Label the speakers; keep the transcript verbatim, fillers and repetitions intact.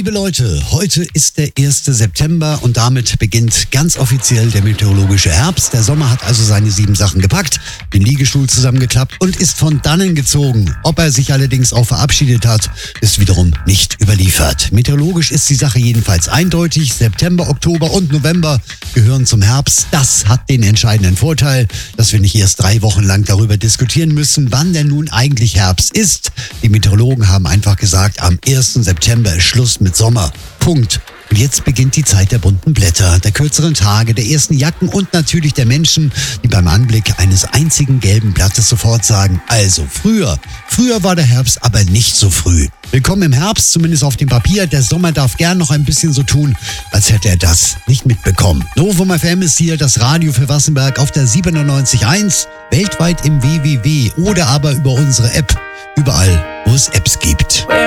Speaker 1: Liebe Leute, heute ist der erste September und damit beginnt ganz offiziell der meteorologische Herbst. Der Sommer hat also seine sieben Sachen gepackt, den Liegestuhl zusammengeklappt und ist von dannen gezogen. Ob er sich allerdings auch verabschiedet hat, ist wiederum nicht überliefert. Meteorologisch ist die Sache jedenfalls eindeutig. September, Oktober und November gehören zum Herbst. Das hat den entscheidenden Vorteil, dass wir nicht erst drei Wochen lang darüber diskutieren müssen, wann denn nun eigentlich Herbst ist. Die Meteorologen haben einfach gesagt, am ersten September ist Schluss mit Sommer. Punkt. Und jetzt beginnt die Zeit der bunten Blätter, der kürzeren Tage, der ersten Jacken und natürlich der Menschen, die beim Anblick eines einzigen gelben Blattes sofort sagen, also früher, früher war der Herbst aber nicht so früh. Willkommen im Herbst, zumindest auf dem Papier. Der Sommer darf gern noch ein bisschen so tun, als hätte er das nicht mitbekommen. Novum F M ist hier, das Radio für Wassenberg auf der siebenundneunzig Komma eins, weltweit im W W W oder aber über unsere App, überall, wo es Apps gibt.